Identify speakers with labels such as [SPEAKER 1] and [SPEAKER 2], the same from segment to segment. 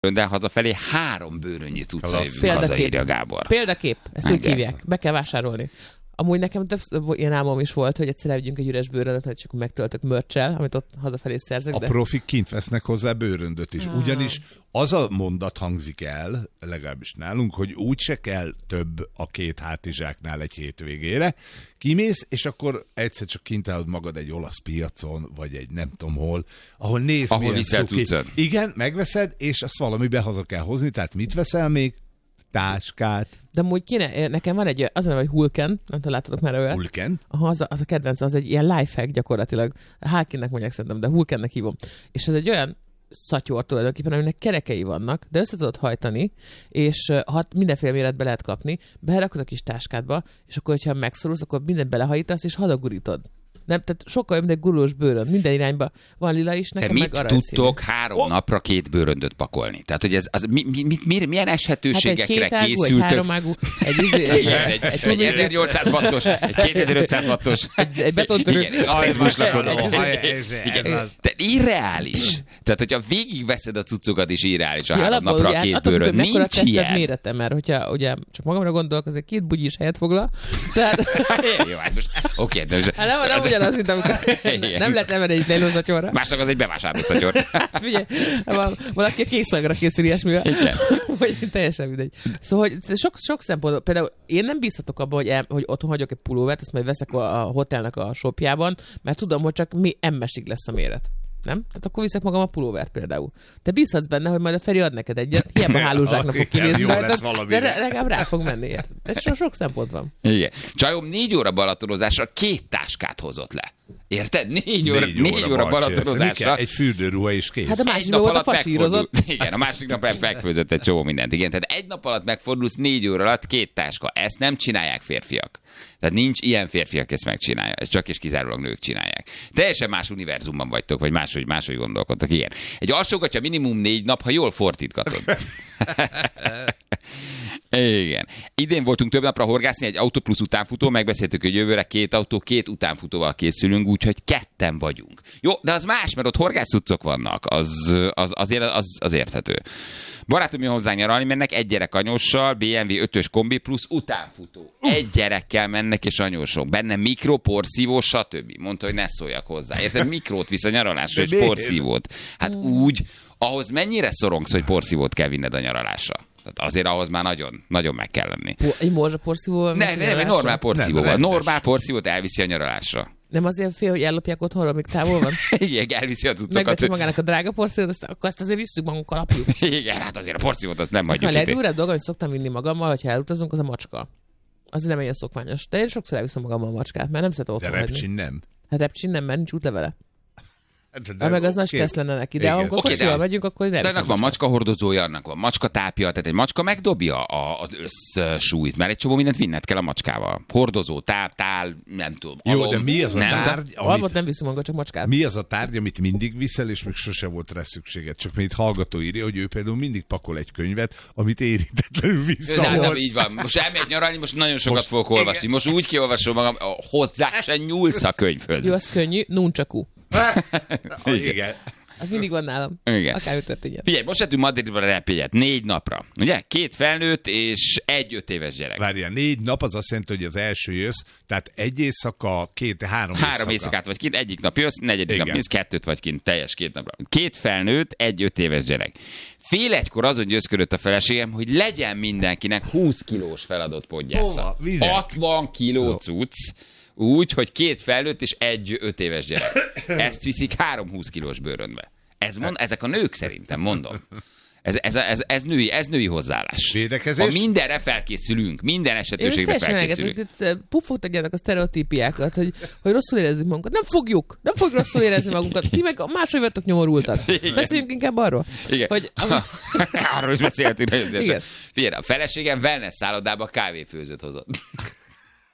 [SPEAKER 1] de hazafelé 3 bőrönnyi cucca hazaírja Gábor.
[SPEAKER 2] Példakép, ezt úgy hívják. Be kell vásárolni. Amúgy nekem több ilyen álmom is volt, hogy egyszer elvigyünk egy üres bőröndöt, hogy csak megtöltök mörcsel, amit ott hazafelé szerzek.
[SPEAKER 3] A profik kint vesznek hozzá bőröndöt is. Ugyanis az a mondat hangzik el, legalábbis nálunk, hogy úgyse kell több a 2 hátizsáknál egy hétvégére. Kimész, és akkor egyszer csak kint állod magad egy olasz piacon, vagy egy nem tudom hol, ahol nézd,
[SPEAKER 1] ahol viszel cuccot.
[SPEAKER 3] Igen, megveszed, és azt valamibe haza kell hozni. Tehát mit veszel még? Táskát.
[SPEAKER 2] De amúgy kéne, nekem van egy, az a neve, hogy Hulken, nem tudom, láttatok már olyat.
[SPEAKER 3] Hulken?
[SPEAKER 2] Aha, az a kedvenc, az egy ilyen lifehack gyakorlatilag. Hulkennek mondják szerintem, de Hulkennek hívom. És ez egy olyan szatyor tulajdonképpen, aminek kerekei vannak, de össze tudod hajtani, és mindenféle méretbe lehet kapni, berakod a kis táskádba, és akkor, hogyha megszorulsz, akkor mindent belehajítasz, és hadagurítod. Nem, tehát sokkal jobb, mint egy gurulós bőrönd. Minden irányba van lila is, nekem meg aranyszínű.
[SPEAKER 1] Mit tudtok 3 napra 2 bőröndöt pakolni? Tehát, hogy ez milyen eshetőségekre
[SPEAKER 2] hát egy 2 ágú,
[SPEAKER 1] készültök?
[SPEAKER 2] egy 3 ágú,
[SPEAKER 1] egy 1800 wattos, egy 2500 wattos.
[SPEAKER 2] Egy betontörő.
[SPEAKER 1] De irreális. Tehát, hogyha végigveszed a cuccokat is irreális a 3 napra a 2 bőrönd. Nincs ilyen.
[SPEAKER 2] Mérete, mert hogyha ugye csak magamra gondolok, azért 2 bugyis helyet foglal. Tehát...
[SPEAKER 1] Jó, hát most oké, de
[SPEAKER 2] nem ugyanaz, mint amikor nem lehet emelni egy lejlózatyorra.
[SPEAKER 1] Másnak az egy bevásárlószatyor.
[SPEAKER 2] Hát figyelj, valaki a kékszalagra készül ilyesmivel. Hogy teljesen mindegy. Szóval hogy sok szempontból, például én nem bízhatok abban, hogy otthon hagyok egy pulóvert, azt majd veszek a hotelnek a shopjában, mert tudom, hogy csak M-esig lesz a méret. Nem? Tehát akkor viszek magam a pulóvert például. Te bízhatsz benne, hogy majd a Feri ad neked egyet, hiába hálózsáknak fog kinézni, de legalább rá fog menni. Ez sok szempont van.
[SPEAKER 1] Igen. Csajom 4 óra balatonozásra 2 táskát hozott le. Érted? 4 óra balatonozásra.
[SPEAKER 3] Egy fürdőruha is kész.
[SPEAKER 2] Hát a másik nap alatt megfordult.
[SPEAKER 1] Igen, a másik nap megfőzött egy csomó mindent. Igen, tehát egy nap alatt megfordulsz, 4 óra alatt 2 táska. Ezt nem csinálják férfiak. Tehát nincs ilyen férfi, aki ezt megcsinálja. Ez csak és kizárólag nők csinálják. Teljesen más univerzumban vagytok, vagy máshogy gondolkodtok. Igen. Egy alsógatja minimum 4 nap, ha jól fordítgatod. Igen. Idén voltunk több napra horgászni, egy autó plusz utánfutó, megbeszéltük, hogy jövőre 2 autó, 2 utánfutóval készülünk, úgyhogy 2 vagyunk. Jó, de az más, mert ott horgászcuccok vannak, az érthető. Barátom jön hozzá nyaralni, mennek 1 gyerek anyóssal, BMW 5-ös kombi plusz utánfutó. 1 gyerekkel mennek és anyósok. Benne mikro, porszívó, stb. Mondta, hogy ne szóljak hozzá. Érted? Mikrót visz a nyaralásra, és porszívót. Hát úgy, ahhoz mennyire szorongsz, hogy porszívót kell vinned a nyaralásra? Tehát azért ahhoz már nagyon, nagyon meg kell lenni.
[SPEAKER 2] Egy morzsa porszívóval?
[SPEAKER 1] Nem, egy normál porszívóval. Normál porszívót elviszi a nyaralásra.
[SPEAKER 2] Nem azért fél, hogy ellopják otthonról, amíg távol van?
[SPEAKER 1] Igen, elviszi a cuccokat.
[SPEAKER 2] Megvetjük magának a drága porszívót, akkor ezt azért visszük magunkkal apjuk.
[SPEAKER 1] Igen, hát azért a porszívót azt nem hagyjuk.
[SPEAKER 2] A legdurább dolog, amit szoktam vinni magammal, hogyha elutazunk, az a macska. Az nem ilyen szokványos. De én sokszor elviszem magammal a macskát, mert nem szeretem otthon hagyni.
[SPEAKER 3] De repcsin nem?
[SPEAKER 2] Hát repcsin nem, mert nincs útlevele. De meg az nagy stressz lenne neki, de amikor kocsival megyünk, akkor nem.
[SPEAKER 1] De annak van macskahordozója, annak van macskatápja, tehát egy macska megdobja az összsúlyt, mert egy csomó mindent vinned kell a macskával. Hordozó, tál, nem tudom.
[SPEAKER 3] Jó, de mi az a tárgy,
[SPEAKER 2] amit nem viszünk maga, csak macskát.
[SPEAKER 3] Mi az a tárgy, amit mindig viszel, és még sose volt rá szükséged? Csak mint hallgató írja, hogy ő például mindig pakol egy könyvet, amit érintetlenül visszahoz.
[SPEAKER 1] Nem, így van. Most elmegy nyaralni, most nagyon sokat fogok olvasni. Most úgy kiolvasom magam, hozzá se nyúlsz a könyvhöz.
[SPEAKER 2] Jó, az könnyű, nunchaku.
[SPEAKER 3] Igen.
[SPEAKER 2] Az mindig van nálam.
[SPEAKER 1] Igen.
[SPEAKER 2] Akármi történjen.
[SPEAKER 1] Figyelj, most lettünk Madridra repélyet 4 napra. Ugye? 2 felnőtt és 1 5 éves gyerek.
[SPEAKER 3] Várjál, 4 nap az azt jelenti, hogy az első jössz, tehát 1 éjszaka, 3 éjszaka.
[SPEAKER 1] 3 éjszakát vagy kint, egyik nap jössz, 4. nap mész, 2 vagy kint, teljes 2 napra. 2 felnőtt, 1 5 éves gyerek. Fél 1-kor azon győzködött a feleségem, hogy legyen mindenkinek 20 kilós feladott podgyásza. 60 kiló cucc. Úgy, hogy 2 felnőtt és 1 5 éves gyerek. Ezt viszik 3 20 kilós bőröndbe. Ezek a nők szerintem, mondom. Ez női hozzáállás.
[SPEAKER 3] Védekezés?
[SPEAKER 1] Ha mindenre felkészülünk, minden esetőségre felkészülünk.
[SPEAKER 2] Puffogtatjátok a sztereotípiákat, hogy rosszul érezzük magunkat. Nem fogjuk rosszul érezni magunkat. Ti meg máshogy vagytok nyomorultak. Beszéljünk inkább arról.
[SPEAKER 1] Igen. Hogy, arról is beszélhetünk. Figyelj, a feleségem wellness szállodába kávéfőzőt hozott.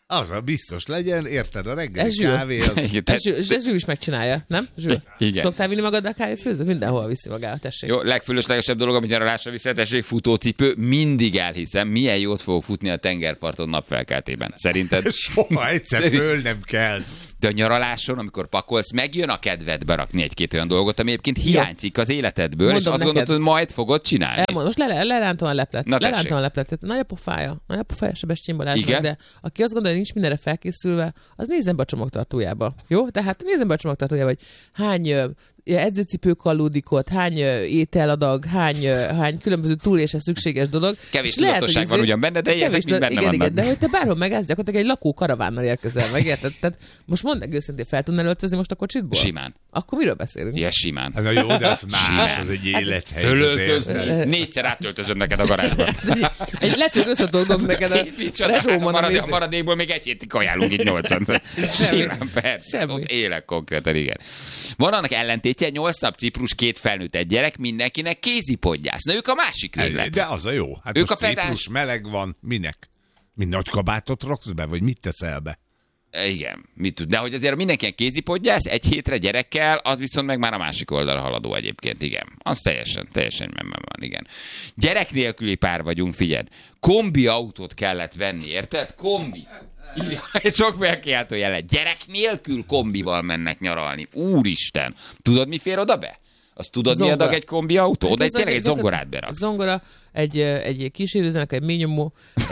[SPEAKER 3] Az a biztos legyen, érted, a reggeli
[SPEAKER 2] Ez Zsül.
[SPEAKER 3] kávé az...
[SPEAKER 2] Ez Zsül is megcsinálja, nem? Zsül?
[SPEAKER 1] Igen.
[SPEAKER 2] Szoktál vinni magaddal kávéfőzőt? Mindenhol viszi magával, tessék.
[SPEAKER 1] Jó, legfölöslegesebb dolog, amit nyaralásra viszel, tessék, futócipő. Mindig elhiszem, milyen jót fogok futni a tengerparton napfelkeltében. Szerinted?
[SPEAKER 3] Soha egyszer föl nem kelsz.
[SPEAKER 1] De a nyaraláson, amikor pakolsz, megjön a kedved berakni egy-két olyan dolgot, ami egyébként hiányzik az életedből,
[SPEAKER 2] Mondom
[SPEAKER 1] és azt
[SPEAKER 2] neked.
[SPEAKER 1] gondolod, hogy majd fogod csinálni.
[SPEAKER 2] Most lerántom a leplet.
[SPEAKER 1] Na, tessék.
[SPEAKER 2] Lerántom a lepletet. Nagy a pofája Sebestyén Balázsnak,
[SPEAKER 1] Igen?
[SPEAKER 2] de aki azt gondolja, hogy nincs mindenre felkészülve, az nézzen be a csomagtartójába. Jó? Tehát nézzen be a csomagtartójába, hogy hány edzőcipő kallódikot, hány ételadag, hány különböző túlélésre szükséges dolog.
[SPEAKER 1] Kevés
[SPEAKER 2] És lehet,
[SPEAKER 1] tudatosság
[SPEAKER 2] hogy
[SPEAKER 1] van ugyan benne, de ezek mind benne vannak.
[SPEAKER 2] Igen, de hogy te bárhol megállsz, gyakorlatilag egy lakó karavánnal érkezel meg, érted? Tehát most mondd meg őszintén, fel tudnál öltözni most a kocsitból?
[SPEAKER 1] Simán.
[SPEAKER 2] Akkor miről beszélünk?
[SPEAKER 1] Igen, simán.
[SPEAKER 3] Na jó, de az más,
[SPEAKER 1] Simán.
[SPEAKER 3] az egy élethelyzet.
[SPEAKER 1] Fölöltözni.
[SPEAKER 3] érted?
[SPEAKER 1] 4-szer átöltözöm neked a garázsban.
[SPEAKER 2] Lehet, hogy összetolgom neked a rezsómon a
[SPEAKER 1] A maradékból még egy hétig kajálunk itt 8-an. Simán, persze.
[SPEAKER 2] Semmi.
[SPEAKER 1] Ott élek konkrétan, igen. Van annak ellentétje, 8 nap Ciprus, 2 felnőtt, egy gyerek, mindenkinek kézipodgyász. Na ők a másik véglet.
[SPEAKER 3] De az a jó. Hát
[SPEAKER 1] Ők
[SPEAKER 3] most
[SPEAKER 1] a pedás-
[SPEAKER 3] Ciprus meleg van, minek? Mind nagy kabátot raksz be, vagy mit teszel be?
[SPEAKER 1] Igen, mit tud. De hogy azért mindenkinek kézipodgyász, egy hétre gyerekkel, az viszont meg már a másik oldalra haladó egyébként, igen. Az teljesen van, igen. Gyerek nélküli pár vagyunk, figyeld. Kombi autót kellett venni, érted? Kombi. Sok megkiáltó jelet. Gyerek nélkül kombival mennek nyaralni. Úristen. Tudod, mi fér oda be? Azt tudod, mi
[SPEAKER 2] Zongora.
[SPEAKER 1] adag egy kombi autó? Oda
[SPEAKER 2] Ez
[SPEAKER 1] tényleg egy
[SPEAKER 2] egy
[SPEAKER 1] zongorát beraksz.
[SPEAKER 2] Zongora, egy kísérőzenek, egy mélynyomó,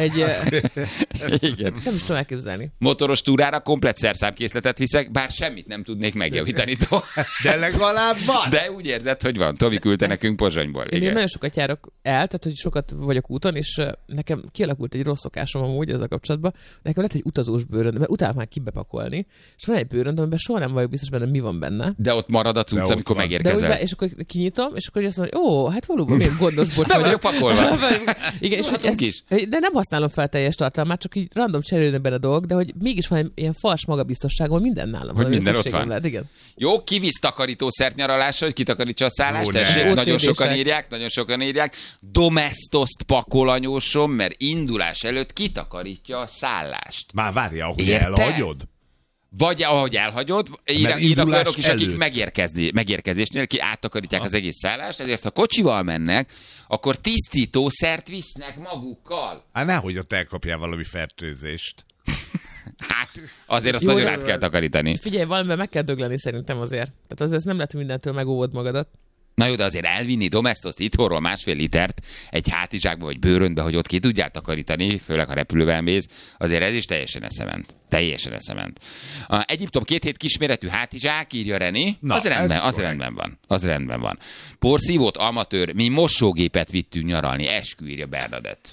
[SPEAKER 1] Igen.
[SPEAKER 2] nem is tudom elképzelni.
[SPEAKER 1] Motoros túrára komplet szerszámkészletet viszek, bár semmit nem tudnék megjavítani.
[SPEAKER 3] De legalább van.
[SPEAKER 1] De úgy érzed, hogy van. Tomi küldte nekünk Pozsonyból.
[SPEAKER 2] Én
[SPEAKER 1] Igen.
[SPEAKER 2] nagyon sokat járok el, tehát hogy sokat vagyok úton, és nekem kialakult egy rossz szokásom amúgy ezzel kapcsolatban. Nekem lett egy utazós bőröndöm, mert utálok már kibepakolni, és van egy bőröndöm, amiben soha nem vagyok biztos benne, mi van benne.
[SPEAKER 1] De ott marad a cucc,
[SPEAKER 3] ott
[SPEAKER 1] amikor
[SPEAKER 3] van.
[SPEAKER 2] De úgy
[SPEAKER 1] megérkezel.
[SPEAKER 2] és akkor kinyitom, és akkor azt mondom, ó, hát valóban még gondos bocs
[SPEAKER 1] Be vagyok pakolva.
[SPEAKER 2] Igen, és
[SPEAKER 1] Hatunk is.
[SPEAKER 2] de nem használom fel teljes tartalmát, csak így random cserélődnek benne a dolgok, de hogy mégis van ilyen fals magabiztosságom, minden nálam.
[SPEAKER 1] Hogy
[SPEAKER 2] van,
[SPEAKER 1] minden ott
[SPEAKER 2] szükségem
[SPEAKER 1] van.
[SPEAKER 2] Lehet, igen.
[SPEAKER 1] Jó, kivisz takarítószert nyaralásra, hogy kitakarítsa a szállást,
[SPEAKER 3] Jó, ne.
[SPEAKER 1] tessék, nagyon
[SPEAKER 2] OCD-sek.
[SPEAKER 1] sokan írják. Domestoszt pakol anyósom, mert indulás előtt kitakarítja a szállást.
[SPEAKER 3] Már várja, ahogy
[SPEAKER 1] Érte?
[SPEAKER 3] elhagyod.
[SPEAKER 1] Vagy ahogy elhagyod, írnak
[SPEAKER 3] indulás
[SPEAKER 1] olyanok is, akik
[SPEAKER 3] előtt.
[SPEAKER 1] megérkezésnél ki áttakarítják az egész szállást, ezért ha kocsival mennek, akkor tisztítószert visznek magukkal.
[SPEAKER 3] Hát nehogy ott elkapjál valami fertőzést.
[SPEAKER 1] Hát azért azt
[SPEAKER 2] Jó,
[SPEAKER 1] nagyon
[SPEAKER 2] de-
[SPEAKER 1] át kell takarítani.
[SPEAKER 2] Figyelj, valamiben meg kell dögleni szerintem azért. Tehát azért nem lehet, hogy mindentől megóvod magadat.
[SPEAKER 1] Na jó, de azért elvinni Domestoszt itthonról 1,5 litert egy hátizsákba vagy bőröntbe, hogy ott ki tudják takarítani, főleg ha repülővel mész, azért ez is teljesen eszement. Teljesen eszement. Egyiptom 2 hét kisméretű hátizsák, írja Reni.
[SPEAKER 3] Na,
[SPEAKER 1] Az rendben,
[SPEAKER 3] ez
[SPEAKER 1] az
[SPEAKER 3] korrekt.
[SPEAKER 1] rendben van. Az rendben van. Porszívót, amatőr, mi mosógépet vittünk nyaralni, eskü, írja Bernadett.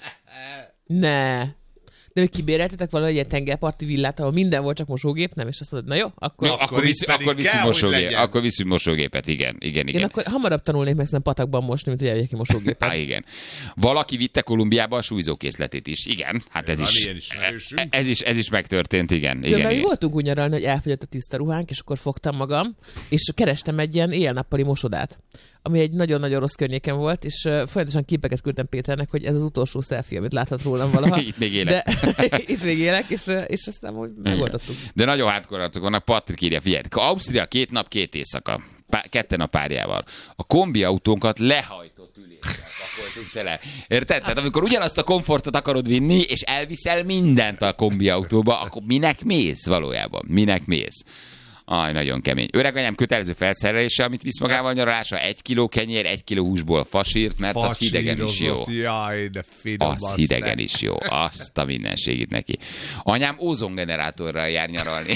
[SPEAKER 2] Ne. De hogy kibéreltetek valahogy egy tengerparti villát, ahol minden volt, csak mosógép, nem? És azt mondod, na jó, akkor...
[SPEAKER 1] Jó, akkor
[SPEAKER 3] itt pedig
[SPEAKER 1] viszünk
[SPEAKER 3] kell, hogy legyen.
[SPEAKER 1] akkor viszünk mosógépet, igen.
[SPEAKER 2] Én akkor hamarabb tanulnék meg szerintem patakban mosni, mint hogy elvegyek ki mosógépet.
[SPEAKER 1] Igen. Valaki vitte Kolumbiába a súlyzókészletét is. Igen, hát ez
[SPEAKER 3] Van
[SPEAKER 1] is.
[SPEAKER 3] ilyen ismerősünk.
[SPEAKER 1] Ez is megtörtént, igen.
[SPEAKER 2] Igen,
[SPEAKER 1] Igen,
[SPEAKER 2] mert
[SPEAKER 1] igen.
[SPEAKER 2] voltunk úgy nyaralni, hogy elfogyott a tiszta ruhánk, és akkor fogtam magam, és kerestem egy ilyen éjjel-nappali mosodát, ami egy nagyon-nagyon rossz környéken volt, és folyamatosan képeket küldtem Péternek, hogy ez az utolsó selfie, amit láthat rólam valaha.
[SPEAKER 1] Itt még élek.
[SPEAKER 2] De itt még élek, és aztán úgy megoldottuk.
[SPEAKER 1] De nagyon hardcore arcok vannak. Patrik írja, figyelj, Ausztria 2 nap 2 éjszaka. Ketten a párjával. A kombi autónkat lehajtott üléssel pakoltuk tele. Érted? Tehát amikor ugyanazt a komfortot akarod vinni, és elviszel mindent a kombi autóba, akkor minek mész valójában? Minek mész? Aj, nagyon kemény. Öreganyám kötelező felszerelése, amit visz magával nyaralásra, 1 kiló kenyér, 1 kiló húsból fasírt, mert az hidegen is jó.
[SPEAKER 3] Fasírozott, jaj, de finom
[SPEAKER 1] Az hidegen is jó. Azt a mindenségét neki. Anyám ózongenerátorral jár nyaralni.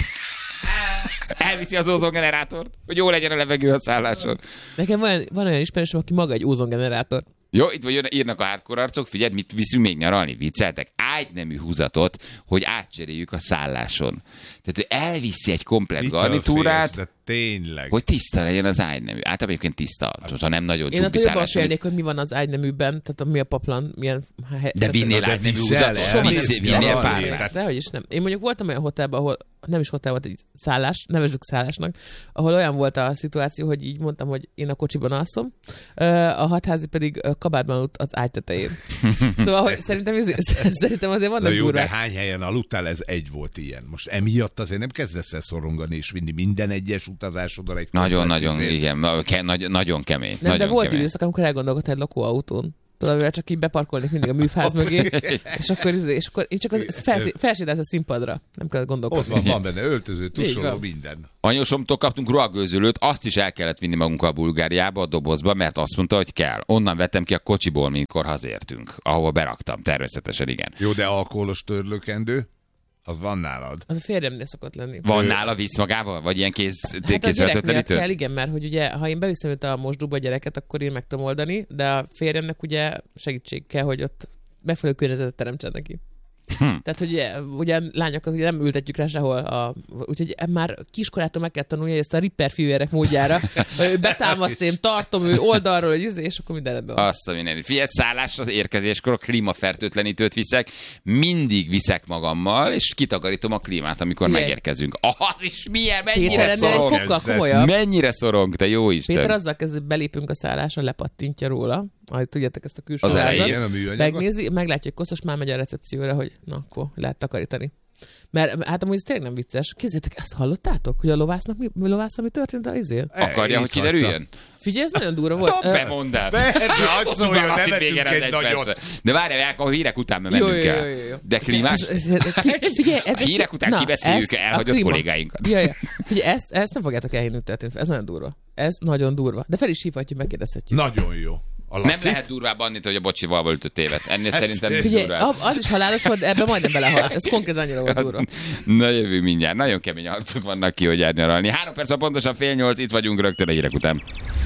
[SPEAKER 1] Elviszi az ózongenerátort, hogy jó legyen a levegő a szálláson.
[SPEAKER 2] Nekem van olyan ismerősöm, aki maga egy ózongenerátor.
[SPEAKER 1] Jó, itt vagy írnak a hardcore arcok, figyeld, mit viszünk még nyaralni, vicceltek, ágynemű húzatot, hogy átcseréljük a szálláson. Tehát, hogy elviszi egy komplet garnitúrát,
[SPEAKER 3] de tényleg.
[SPEAKER 1] hogy tiszta legyen az ágynemű. Általában egyébként tiszta, ha nem nagyon
[SPEAKER 2] Én
[SPEAKER 1] csúpi
[SPEAKER 2] attól jobban
[SPEAKER 1] szálláson.
[SPEAKER 2] félnék, hogy mi van az ágyneműben, tehát mi a paplan, milyen
[SPEAKER 1] De vinnél
[SPEAKER 3] de
[SPEAKER 1] ágynemű
[SPEAKER 3] viszel
[SPEAKER 1] húzatot?
[SPEAKER 3] el,
[SPEAKER 1] Vinnél
[SPEAKER 3] elviszi
[SPEAKER 1] pár.
[SPEAKER 3] el.
[SPEAKER 2] Dehogy is nem. Én mondjuk voltam olyan hotelben, ahol nem is hotel volt, egy szállás, nevezzük szállásnak, ahol olyan volt a szituáció, hogy így mondtam, hogy én a kocsiban alszom, a hatházi pedig kabátban aludt az ágy tetején. Szóval, hogy szerintem azért vannak
[SPEAKER 3] jó,
[SPEAKER 2] durvák.
[SPEAKER 3] de hány helyen aludtál, ez egy volt ilyen. Most emiatt azért nem kezdesz el szorongani és vinni minden egyes utazásodra egy
[SPEAKER 1] Nagyon, igen, nagyon kemény.
[SPEAKER 2] Nem, de volt
[SPEAKER 1] kemény.
[SPEAKER 2] időszak, amikor elgondolkodtál egy lakóautón. Tudod, mivel csak így beparkolnék mindig a műfáz mögé, és akkor én csak felsétálsz a színpadra. Nem kell gondolkodni.
[SPEAKER 3] Ott van benne öltöző, tusoló, minden.
[SPEAKER 1] Anyósomtól kaptunk ruhagőzölőt, azt is el kellett vinni magunkkal Bulgáriába, a dobozba, mert azt mondta, hogy kell. Onnan vettem ki a kocsiból, mikor hazértünk, ahova beraktam, természetesen, igen.
[SPEAKER 3] Jó, de alkoholos törlőkendő? Az van nálad?
[SPEAKER 2] Az a férjemnél szokott lenni.
[SPEAKER 1] Van nála, visz magával? Vagy ilyen
[SPEAKER 2] Hát a gyerek miatt kell, igen, mert hogy ugye, ha én beviszem őt a mosdóba a gyereket, akkor én meg tudom oldani, de a férjemnek ugye segítség kell, hogy ott megfelelő környezetet teremtsen neki. Tehát, hogy ugye lányokat ugye nem ültetjük rá sehol, úgyhogy már kiskorától meg kell tanulni ezt a ripper fivérek módjára, hogy ő betámaszt, én tartom ő oldalról, és akkor minden rendben van.
[SPEAKER 1] Azt a minden. Figyelj, szállás az érkezéskor a klímafertőtlenítőt viszek, mindig viszek magammal, és kitakarítom a klímát, amikor megérkezünk. Az is milyen, mennyire szorong. Mennyire szorong, te jó Isten.
[SPEAKER 2] Péter azzal kezdve, belépünk a szállásra, lepattintja róla. Tudjátok ezt a külső
[SPEAKER 1] az
[SPEAKER 2] házat. Megnézi, meglátja, hogy Kosztos már megy a recepcióra, hogy na, akkor lehet takarítani. Mert hát amúgy ez tényleg nem vicces. Képzeljétek, ezt hallottátok, hogy a lovásznak mi történt az izél?
[SPEAKER 1] Akarja, hogy kiderüljön?
[SPEAKER 2] Figyelj, ez nagyon durva volt.
[SPEAKER 1] Bemondál. De várjál, a hírek után mennünk kell. De klímás?
[SPEAKER 2] Figyelj,
[SPEAKER 1] a hírek után kibeszéljük elhagyott kollégáinkat.
[SPEAKER 2] Figyelj, ezt nem fogjátok elhinni, történt. Ez nagyon durva. Ez nagyon durva. De fel is hívhatjuk, megkérdezhetjük.
[SPEAKER 3] Nagyon jó.
[SPEAKER 1] Nem lehet durvább annit, hogy a bocsival volt 5 évet. Ennél szerintem nem durvább.
[SPEAKER 2] Az is halálos volt, de ebben majdnem belehalt. Ez konkrétan annyira volt durva.
[SPEAKER 1] Na jövő mindjárt. Nagyon kemény arcok vannak ki, hogy nyaralni. 3 perc a pontosan 7:30, itt vagyunk rögtön a hírek után.